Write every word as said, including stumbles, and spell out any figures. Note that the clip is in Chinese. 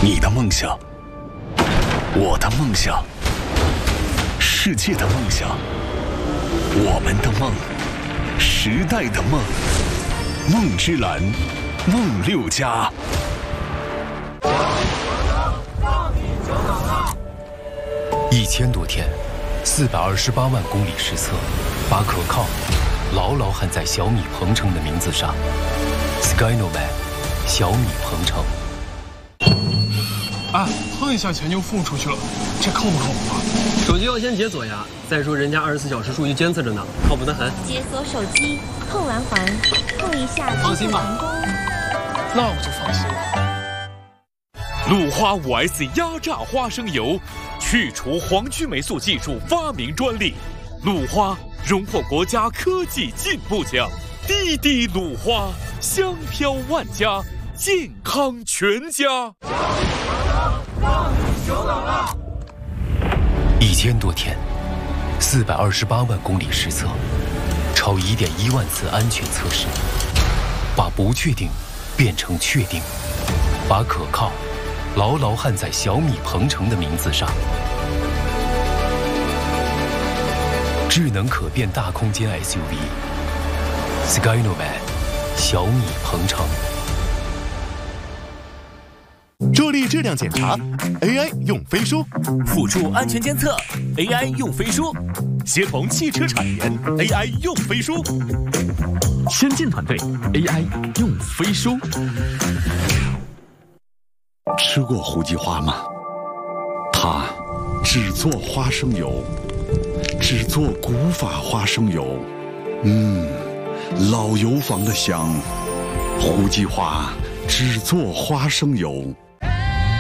你的梦想，我的梦想，世界的梦想，我们的梦，时代的梦，梦之蓝，梦六家。 一千多天，四百二十八万公里实测，把可靠牢牢焊在小米鹏程的名字上。Skynovan， 小米鹏程。 啊，碰一下钱就付出去了，这靠不靠谱啊？ 手机要先解锁呀。再说人家二十四小时数据监测着呢，靠谱得很。 解锁手机，碰完环，碰一下， 放心吧。 那我就放心了。 鲁花五 S 压榨花生油，去除黄曲霉素技术发明专利。鲁花荣获国家科技进步奖。滴滴鲁花，香飘万家，健康全家。 一千多天，四百二十八万公里实测，超一点一万次安全测试，把不确定变成确定，把可靠牢牢焊在小米鹏程的名字上。智能可变大空间 S U V Skynovan， 小米鹏程。 助力质量检查 ，A I 用飞书； 辅助安全监测 ，A I 用飞书； 协同汽车产研 ，A I 用飞书； 先进团队 ，A I 用飞书。 吃过胡记花吗？它只做花生油，只做古法花生油，嗯，老油坊的香。胡记花只做花生油。